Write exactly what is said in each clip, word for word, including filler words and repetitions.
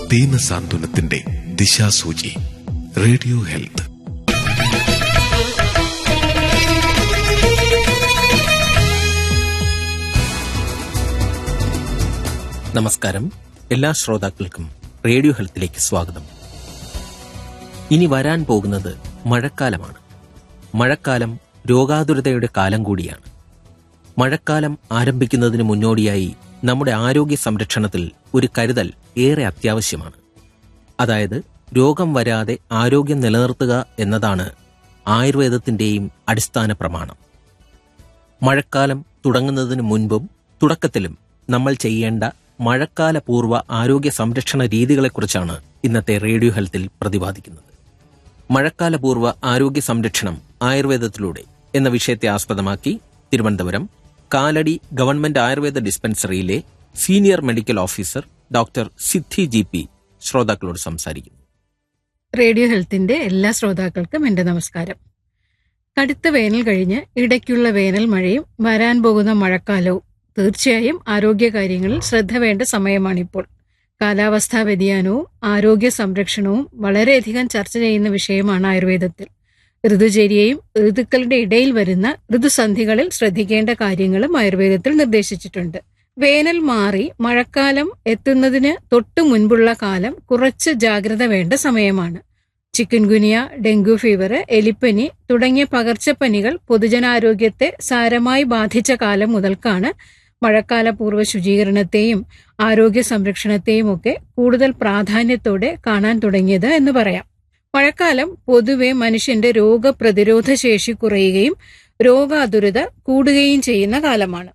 ദീനസാന്ത്വനത്തിന്റെ ദിശാസൂചി. Radio health. നമസ്കാരം. എല്ലാ ശ്രോതാക്കൾക്കും റേഡിയോ ഹെൽത്തിലേക്ക് സ്വാഗതം. ഇനി വരാൻ പോകുന്നത് മഴക്കാലമാണ്. മഴക്കാലം രോഗാതുരതയുടെ കാലം കൂടിയാണ്. മഴക്കാലം ആരംഭിക്കുന്നതിന് മുന്നോടിയായി നമ്മുടെ ആരോഗ്യ സംരക്ഷണത്തിൽ ഒരു കരുതൽ ഏറെ അത്യാവശ്യമാണ്. അതായത് രോഗം വരാതെ ആരോഗ്യം നിലനിർത്തുക എന്നതാണ് ആയുർവേദത്തിന്റെയും അടിസ്ഥാന പ്രമാണം. മഴക്കാലം തുടങ്ങുന്നതിന് മുൻപും തുടക്കത്തിലും നമ്മൾ ചെയ്യേണ്ട മഴക്കാല പൂർവ്വ ആരോഗ്യ സംരക്ഷണ രീതികളെക്കുറിച്ചാണ് ഇന്നത്തെ റേഡിയോ ഹെൽത്തിൽ പ്രതിപാദിക്കുന്നത്. മഴക്കാല പൂർവ്വ ആരോഗ്യ സംരക്ഷണം ആയുർവേദത്തിലൂടെ എന്ന വിഷയത്തെ ആസ്പദമാക്കി Thiruvananthapuram Kalady government Ayurveda ഡിസ്പെൻസറിയിലെ senior medical officer doctor സിദ്ധി ജി പി ശ്രോതാക്കളോട് സംസാരിക്കുന്നു. റേഡിയോ ഹെൽത്തിന്റെ എല്ലാ ശ്രോതാക്കൾക്കും എന്റെ നമസ്കാരം. കടുത്ത വേനൽ കഴിഞ്ഞ് ഇടയ്ക്കുള്ള വേനൽ മഴയും വരാൻ പോകുന്ന മഴക്കാലവും തീർച്ചയായും ആരോഗ്യകാര്യങ്ങളിൽ ശ്രദ്ധ വേണ്ട സമയമാണിപ്പോൾ. കാലാവസ്ഥാ വ്യതിയാനവും ആരോഗ്യ സംരക്ഷണവും വളരെയധികം ചർച്ച ചെയ്യുന്ന വിഷയമാണ് ആയുർവേദത്തിൽ. ഋതുചര്യയും ഋതുക്കളുടെ ഇടയിൽ വരുന്ന ഋതുസന്ധികളിൽ ശ്രദ്ധിക്കേണ്ട കാര്യങ്ങളും ആയുർവേദത്തിൽ നിർദ്ദേശിച്ചിട്ടുണ്ട്. വേനൽ മാറി മഴക്കാലം എത്തുന്നതിന് തൊട്ടു മുൻപുള്ള കാലം കുറച്ച് ജാഗ്രത വേണ്ട സമയമാണ്. ചിക്കൻഗുനിയ, ഡെങ്കു ഫീവർ, എലിപ്പനി തുടങ്ങിയ പകർച്ചപ്പനികൾ പൊതുജനാരോഗ്യത്തെ സാരമായി ബാധിച്ച കാലം മുതൽക്കാണ് മഴക്കാല പൂർവ്വ ശുചീകരണത്തെയും ആരോഗ്യ സംരക്ഷണത്തെയും ഒക്കെ കൂടുതൽ പ്രാധാന്യത്തോടെ കാണാൻ തുടങ്ങിയത് എന്ന് പറയാം. മഴക്കാലം പൊതുവെ മനുഷ്യന്റെ രോഗപ്രതിരോധ ശേഷി കുറയുകയും രോഗാതുരത കൂടുകയും ചെയ്യുന്ന കാലമാണ്.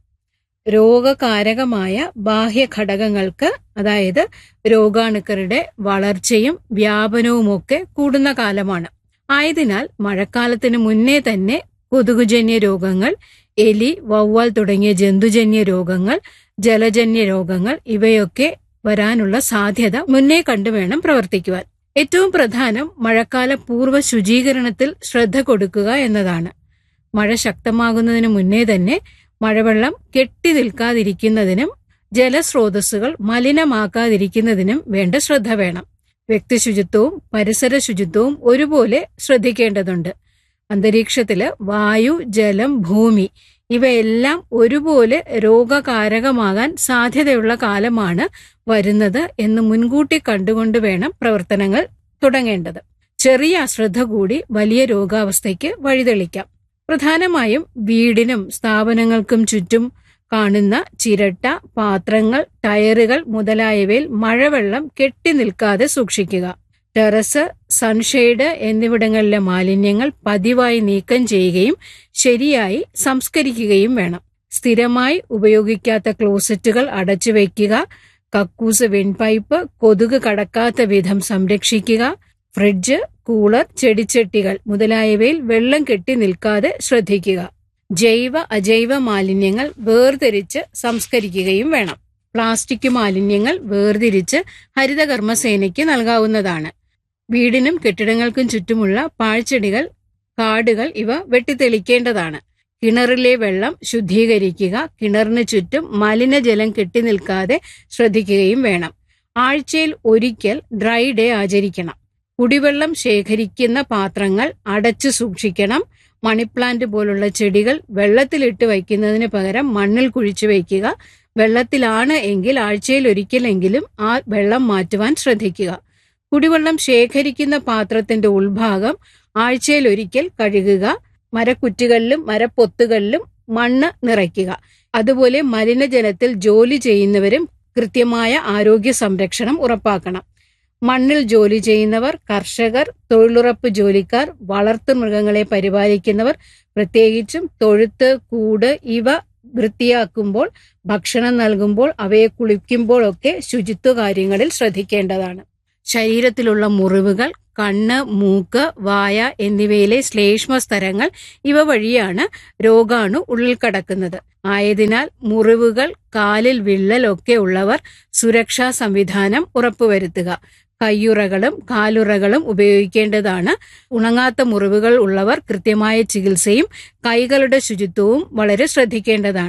രോഗകാരകമായ ബാഹ്യ ഘടകങ്ങൾക്ക്, അതായത് രോഗാണുക്കളുടെ വളർച്ചയും വ്യാപനവുമൊക്കെ കൂടുന്ന കാലമാണ്. ആയതിനാൽ മഴക്കാലത്തിന് മുന്നേ തന്നെ കൊതുകുജന്യ രോഗങ്ങൾ, എലി, വവ്വാൽ തുടങ്ങിയ ജന്തുജന്യ രോഗങ്ങൾ, ജലജന്യ രോഗങ്ങൾ ഇവയൊക്കെ വരാനുള്ള സാധ്യത മുന്നേ കണ്ടു വേണം പ്രവർത്തിക്കുവാൻ. ഏറ്റവും പ്രധാനം മഴക്കാല പൂർവ്വ ശുചീകരണത്തിൽ ശ്രദ്ധ കൊടുക്കുക എന്നതാണ്. മഴ ശക്തമാകുന്നതിന് മുന്നേ തന്നെ മഴവെള്ളം കെട്ടി നിൽക്കാതിരിക്കുന്നതിനും ജലസ്രോതസ്സുകൾ മലിനമാക്കാതിരിക്കുന്നതിനും വേണ്ട ശ്രദ്ധ വേണം. വ്യക്തിശുചിത്വവും പരിസര ശുചിത്വവും ഒരുപോലെ ശ്രദ്ധിക്കേണ്ടതുണ്ട്. അന്തരീക്ഷത്തില് വായു, ജലം, ഭൂമി ഇവയെല്ലാം ഒരുപോലെ രോഗകാരകമാകാൻ സാധ്യതയുള്ള കാലമാണ് വരുന്നത് എന്ന് മുൻകൂട്ടി കണ്ടുകൊണ്ട് വേണം പ്രവർത്തനങ്ങൾ തുടങ്ങേണ്ടത്. ചെറിയ അശ്രദ്ധ കൂടി വലിയ രോഗാവസ്ഥയ്ക്ക് വഴിതെളിക്കാം. പ്രധാനമായും വീടിനും സ്ഥാപനങ്ങൾക്കും ചുറ്റും കാണുന്ന ചിരട്ട, പാത്രങ്ങൾ, ടയറുകൾ മുതലായവയിൽ മഴവെള്ളം കെട്ടി നിൽക്കാതെ സൂക്ഷിക്കുക. ടെറസ്, സൺഷെയ്ഡ് എന്നിവിടങ്ങളിലെ മാലിന്യങ്ങൾ പതിവായി നീക്കം ചെയ്യുകയും ശരിയായി സംസ്കരിക്കുകയും വേണം. സ്ഥിരമായി ഉപയോഗിക്കാത്ത ക്ലോസറ്റുകൾ അടച്ചു വയ്ക്കുക. കക്കൂസ്, വെൺപൈപ്പ് കൊതുക് കടക്കാത്ത വിധം സംരക്ഷിക്കുക. ഫ്രിഡ്ജ്, കൂളർ, ചെടിച്ചട്ടികൾ മുതലായവയിൽ വെള്ളം കെട്ടി നിൽക്കാതെ ശ്രദ്ധിക്കുക. ജൈവ അജൈവ മാലിന്യങ്ങൾ വേർതിരിച്ച് സംസ്കരിക്കുകയും വേണം. പ്ലാസ്റ്റിക് മാലിന്യങ്ങൾ വേർതിരിച്ച് ഹരിതകർമ്മസേനയ്ക്ക് നൽകാവുന്നതാണ്. വീടിനും കെട്ടിടങ്ങൾക്കും ചുറ്റുമുള്ള പാഴ്ചെടികൾ, കാടുകൾ ഇവ വെട്ടിത്തെളിക്കേണ്ടതാണ്. കിണറിലെ വെള്ളം ശുദ്ധീകരിക്കുക. കിണറിന് ചുറ്റും മലിനജലം കെട്ടി നിൽക്കാതെ ശ്രദ്ധിക്കുകയും വേണം. ആഴ്ചയിൽ ഒരിക്കൽ ഡ്രൈ ഡേ ആചരിക്കണം. കുടിവെള്ളം ശേഖരിക്കുന്ന പാത്രങ്ങൾ അടച്ചു സൂക്ഷിക്കണം. മണിപ്ലാന്റ് പോലുള്ള ചെടികൾ വെള്ളത്തിലിട്ട് വയ്ക്കുന്നതിന് പകരം മണ്ണിൽ കുഴിച്ചു വയ്ക്കുക. വെള്ളത്തിലാണ് എങ്കിൽ ആഴ്ചയിൽ ഒരിക്കലെങ്കിലും ആ വെള്ളം മാറ്റുവാൻ ശ്രദ്ധിക്കുക. കുടിവെള്ളം ശേഖരിക്കുന്ന പാത്രത്തിന്റെ ഉൾഭാഗം ആഴ്ചയിൽ ഒരിക്കൽ കഴുകുക. മരക്കുറ്റികളിലും മരപ്പൊത്തുകളിലും മണ്ണ് നിറയ്ക്കുക. അതുപോലെ മലിനജലത്തിൽ ജോലി ചെയ്യുന്നവരും കൃത്യമായ ആരോഗ്യ സംരക്ഷണം ഉറപ്പാക്കണം. മണ്ണിൽ ജോലി ചെയ്യുന്നവർ, കർഷകർ, തൊഴിലുറപ്പ് ജോലിക്കാർ, വളർത്തുമൃഗങ്ങളെ പരിപാലിക്കുന്നവർ, പ്രത്യേകിച്ചും തൊഴുത്ത്, കൂട് ഇവ വൃത്തിയാക്കുമ്പോൾ, ഭക്ഷണം നൽകുമ്പോൾ, അവയെ കുളിക്കുമ്പോഴൊക്കെ ശുചിത്വ കാര്യങ്ങളിൽ ശ്രദ്ധിക്കേണ്ടതാണ്. ശരീരത്തിലുള്ള മുറിവുകൾ, കണ്ണ്, മൂക്ക്, വായ എന്നിവയിലെ ശ്ലേഷ്മ സ്തരങ്ങൾ ഇവ വഴിയാണ് രോഗാണു ഉള്ളിൽ കടക്കുന്നത്. ആയതിനാൽ മുറിവുകൾ, കാലിൽ വിള്ളൽ ഒക്കെ ഉള്ളവർ സുരക്ഷാ സംവിധാനം ഉറപ്പുവരുത്തുക. കയ്യുറകളും കാലുറകളും ഉപയോഗിക്കേണ്ടതാണ്. ഉണങ്ങാത്ത മുറിവുകൾ ഉള്ളവർ കൃത്യമായ ചികിത്സയും കൈകളുടെ ശുചിത്വവും വളരെ ശ്രദ്ധിക്കേണ്ടതാണ്.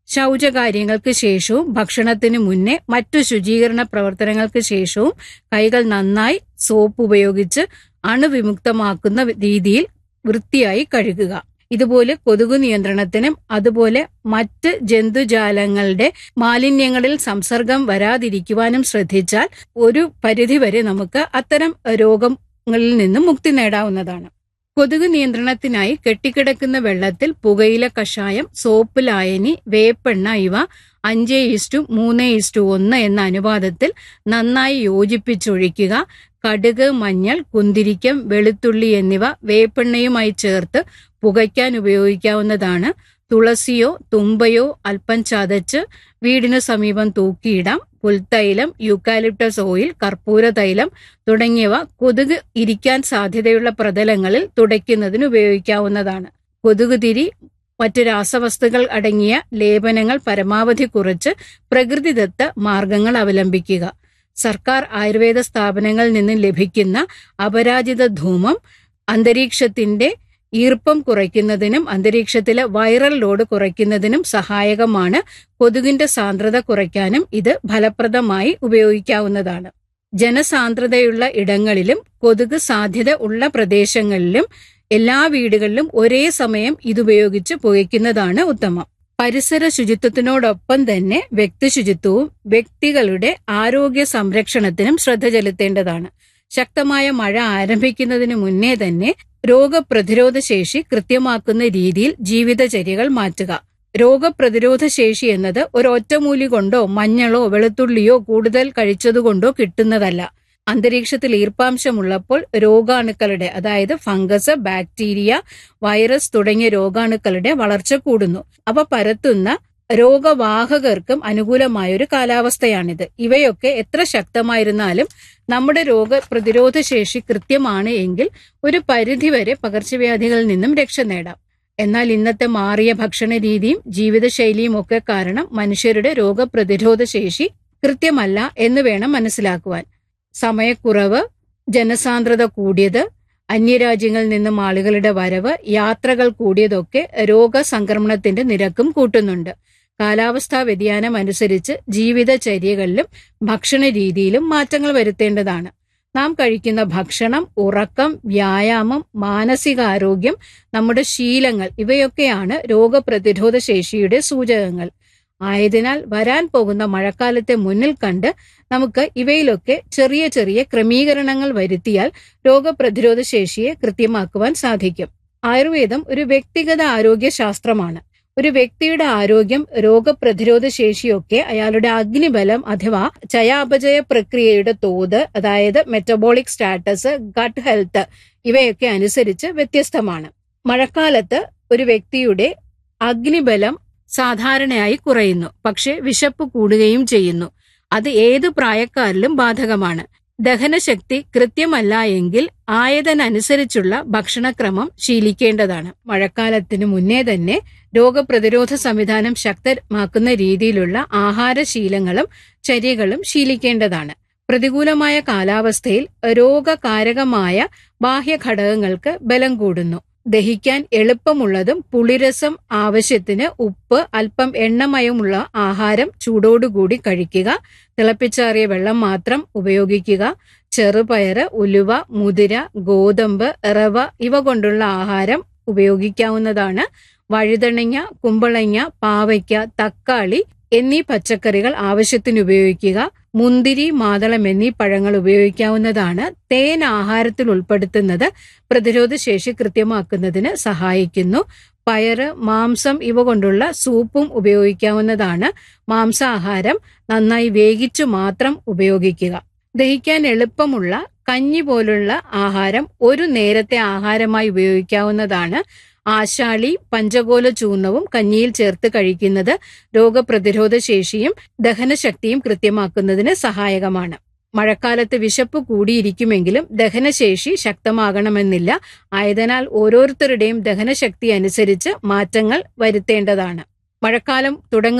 ശൗചകാര്യങ്ങൾക്ക് ശേഷവും ഭക്ഷണത്തിന് മുന്നേ മറ്റു ശുചീകരണ പ്രവർത്തനങ്ങൾക്ക് ശേഷവും കൈകൾ നന്നായി സോപ്പ് ഉപയോഗിച്ച് അണുവിമുക്തമാക്കുന്ന രീതിയിൽ വൃത്തിയായി കഴുകുക. ഇതുപോലെ കൊതുകു നിയന്ത്രണത്തിനും അതുപോലെ മറ്റ് ജന്തുജാലങ്ങളുടെ മാലിന്യങ്ങളിൽ സംസർഗം വരാതിരിക്കുവാനും ശ്രദ്ധിച്ചാൽ ഒരു പരിധിവരെ നമുക്ക് അത്തരം രോഗങ്ങളിൽ നിന്നും മുക്തി നേടാവുന്നതാണ്. കൊതുക് നിയന്ത്രണത്തിനായി കെട്ടിക്കിടക്കുന്ന വെള്ളത്തിൽ പുകയില കഷായം, സോപ്പ് ലായനി, വേപ്പെണ്ണ ഇവ അഞ്ച് ഇസ്റ്റു മൂന്ന് ഇസ്റ്റു ഒന്ന് എന്ന അനുപാതത്തിൽ നന്നായി യോജിപ്പിച്ചൊഴിക്കുക. കടുക്, മഞ്ഞൾ, കുന്തിരിക്കം, വെളുത്തുള്ളി എന്നിവ വേപ്പെണ്ണയുമായി ചേർത്ത് പുകയ്ക്കാൻ ഉപയോഗിക്കാവുന്നതാണ്. തുളസിയോ തുമ്പയോ അല്പം ചതച്ച് വീടിനു സമീപം തൂക്കിയിടാം. പുൽത്തൈലം, യൂക്കാലിപ്റ്റസ് ഓയിൽ, കർപ്പൂര തൈലം തുടങ്ങിയവ കൊതുക് ഇരിക്കാൻ സാധ്യതയുള്ള പ്രതലങ്ങളിൽ തുടയ്ക്കുന്നതിന് ഉപയോഗിക്കാവുന്നതാണ്. കൊതുക് തിരി, മറ്റ് രാസവസ്തുക്കൾ അടങ്ങിയ ലേപനങ്ങൾ പരമാവധി കുറച്ച് പ്രകൃതിദത്ത മാർഗങ്ങൾ അവലംബിക്കുക. സർക്കാർ ആയുർവേദ സ്ഥാപനങ്ങളിൽ നിന്നും ലഭിക്കുന്ന അപരാജിത ധൂമം അന്തരീക്ഷത്തിന്റെ ഈർപ്പം കുറയ്ക്കുന്നതിനും അന്തരീക്ഷത്തിലെ വൈറൽ ലോഡ് കുറയ്ക്കുന്നതിനും സഹായകമാണ്. കൊതുകിന്റെ സാന്ദ്രത കുറയ്ക്കാനും ഇത് ഫലപ്രദമായി ഉപയോഗിക്കാവുന്നതാണ്. ജനസാന്ദ്രതയുള്ള ഇടങ്ങളിലും കൊതുക് സാധ്യത ഉള്ള പ്രദേശങ്ങളിലും എല്ലാ വീടുകളിലും ഒരേ സമയം ഇതുപയോഗിച്ച് പുകയ്ക്കുന്നതാണ് ഉത്തമം. പരിസര ശുചിത്വത്തിനോടൊപ്പം തന്നെ വ്യക്തി ശുചിത്വവും വ്യക്തികളുടെ ആരോഗ്യ സംരക്ഷണത്തിനും ശ്രദ്ധ ചെലുത്തേണ്ടതാണ്. ശക്തമായ മഴ ആരംഭിക്കുന്നതിന് മുന്നേ തന്നെ രോഗപ്രതിരോധ ശേഷി കൃത്യമാക്കുന്ന രീതിയിൽ ജീവിതചര്യകൾ മാറ്റുക. രോഗപ്രതിരോധ ശേഷി എന്നത് ഒരു ഒറ്റമൂലി കൊണ്ടോ മഞ്ഞളോ വെളുത്തുള്ളിയോ കൂടുതൽ കഴിച്ചതുകൊണ്ടോ കിട്ടുന്നതല്ല. അന്തരീക്ഷത്തിൽ ഈർപ്പാംശമുള്ളപ്പോൾ രോഗാണുക്കളുടെ, അതായത് ഫംഗസ്, ബാക്ടീരിയ, വൈറസ് തുടങ്ങിയ രോഗാണുക്കളുടെ വളർച്ച കൂടുന്നു. അവ പരത്തുന്ന രോഗവാഹകർക്കും അനുകൂലമായൊരു കാലാവസ്ഥയാണിത്. ഇവയൊക്കെ എത്ര ശക്തമായിരുന്നാലും നമ്മുടെ രോഗപ്രതിരോധ ശേഷി കൃത്യമാണ് എങ്കിൽ ഒരു പരിധിവരെ പകർച്ചവ്യാധികളിൽ നിന്നും രക്ഷ നേടാം. എന്നാൽ ഇന്നത്തെ മാറിയ ഭക്ഷണ രീതിയും ജീവിതശൈലിയും ഒക്കെ കാരണം മനുഷ്യരുടെ രോഗപ്രതിരോധ ശേഷി കൃത്യമല്ല എന്ന് വേണം മനസ്സിലാക്കുവാൻ. സമയക്കുറവ്, ജനസാന്ദ്രത കൂടിയത്, അന്യരാജ്യങ്ങളിൽ നിന്നും ആളുകളുടെ വരവ്, യാത്രകൾ കൂടിയതൊക്കെ രോഗസംക്രമണത്തിന്റെ നിരക്കും കൂട്ടുന്നുണ്ട്. കാലാവസ്ഥാ വ്യതിയാനം അനുസരിച്ച് ജീവിതചര്യകളിലും ഭക്ഷണ രീതിയിലും മാറ്റങ്ങൾ വരുത്തേണ്ടതാണ്. നാം കഴിക്കുന്ന ഭക്ഷണം, ഉറക്കം, വ്യായാമം, മാനസികാരോഗ്യം, നമ്മുടെ ശീലങ്ങൾ ഇവയൊക്കെയാണ് രോഗപ്രതിരോധ ശേഷിയുടെ സൂചകങ്ങൾ. ആയതിനാൽ വരാൻ പോകുന്ന മഴക്കാലത്തെ മുന്നിൽ കണ്ട് നമുക്ക് ഇവയിലൊക്കെ ചെറിയ ചെറിയ ക്രമീകരണങ്ങൾ വരുത്തിയാൽ രോഗപ്രതിരോധ ശേഷിയെ കൃത്യമാക്കുവാൻ സാധിക്കും. ആയുർവേദം ഒരു വ്യക്തിഗത ആരോഗ്യ ശാസ്ത്രമാണ്. ഒരു വ്യക്തിയുടെ ആരോഗ്യം, രോഗപ്രതിരോധ ശേഷിയൊക്കെ അയാളുടെ അഗ്നിബലം അഥവാ ചയാപചയ പ്രക്രിയയുടെ തോത്, അതായത് മെറ്റബോളിക് സ്റ്റാറ്റസ്, ഗട്ട് ഹെൽത്ത് ഇവയൊക്കെ അനുസരിച്ച് വ്യത്യസ്തമാണ്. മഴക്കാലത്ത് ഒരു വ്യക്തിയുടെ അഗ്നിബലം സാധാരണയായി കുറയുന്നു, പക്ഷെ വിശപ്പ് കൂടുകയും ചെയ്യുന്നു. അത് ഏതു പ്രായക്കാരിലും ബാധകമാണ്. ദഹനശക്തി കൃത്യമല്ല എങ്കിൽ ആയതിനനുസരിച്ചുള്ള ഭക്ഷണക്രമം ശീലിക്കേണ്ടതാണ്. മഴക്കാലത്തിനു മുന്നേ തന്നെ രോഗപ്രതിരോധ സംവിധാനം ശക്തമാക്കുന്ന രീതിയിലുള്ള ആഹാരശീലങ്ങളും ചര്യകളും ശീലിക്കേണ്ടതാണ്. പ്രതികൂലമായ കാലാവസ്ഥയിൽ രോഗകാരകമായ ബാഹ്യഘടകങ്ങൾക്ക് ബലം കൂടുന്നു. ദഹിക്കാൻ എളുപ്പമുള്ളതും പുളിരസം ആവശ്യത്തിന് ഉപ്പ്, അല്പം എണ്ണമയമുള്ള ആഹാരം ചൂടോടുകൂടി കഴിക്കുക. തിളപ്പിച്ചാറിയ വെള്ളം മാത്രം ഉപയോഗിക്കുക. ചെറുപയറ്, ഉലുവ, മുതിര, ഗോതമ്പ്, റവ ഇവ കൊണ്ടുള്ള ആഹാരം ഉപയോഗിക്കാവുന്നതാണ്. വഴുതണങ്ങ, കുമ്പളങ്ങ, പാവയ്ക്ക, തക്കാളി എന്നീ പച്ചക്കറികൾ ആവശ്യത്തിന് ഉപയോഗിക്കുക. മുന്തിരി, മാതളം എന്നീ പഴങ്ങൾ ഉപയോഗിക്കാവുന്നതാണ്. തേൻ ആഹാരത്തിൽ ഉൾപ്പെടുത്തുന്നത് പ്രതിരോധ ശേഷി കൃത്യമാക്കുന്നതിന് സഹായിക്കുന്നു. പയറ്, മാംസം ഇവ കൊണ്ടുള്ള സൂപ്പും ഉപയോഗിക്കാവുന്നതാണ്. മാംസാഹാരം നന്നായി വേവിച്ചു മാത്രം ഉപയോഗിക്കുക. ദഹിക്കാൻ എളുപ്പമുള്ള കഞ്ഞി പോലുള്ള ആഹാരം ഒരു നേരത്തെ ആഹാരമായി ഉപയോഗിക്കാവുന്നതാണ്. ആശാളി, പഞ്ചകോല ചൂർണവും കഞ്ഞിയിൽ ചേർത്ത് കഴിക്കുന്നത് രോഗപ്രതിരോധ ശേഷിയും ദഹനശക്തിയും കൃത്യമാക്കുന്നതിന് സഹായകമാണ്. മഴക്കാലത്ത് വിശപ്പ് കൂടിയിരിക്കുമെങ്കിലും ദഹനശേഷി ശക്തമാകണമെന്നില്ല. ആയതിനാൽ ഓരോരുത്തരുടെയും ദഹനശക്തി അനുസരിച്ച് മാറ്റങ്ങൾ വരുത്തേണ്ടതാണ്. മഴക്കാലം തുടങ്ങുന്ന